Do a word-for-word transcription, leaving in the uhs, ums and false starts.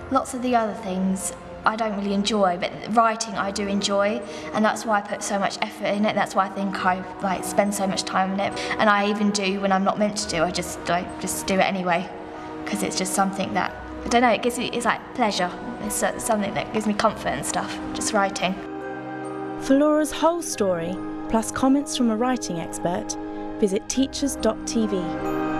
Lots of the other things I don't really enjoy, but writing I do enjoy, and that's why I put so much effort in it. That's why I think I like spend so much time in it, and I even do when I'm not meant to do. I just like just do it anyway, because it's just something that I don't know. It gives me it's like pleasure. It's uh, something that gives me comfort and stuff. Just writing. For Laura's whole story, plus comments from a writing expert, visit teachers dot t v.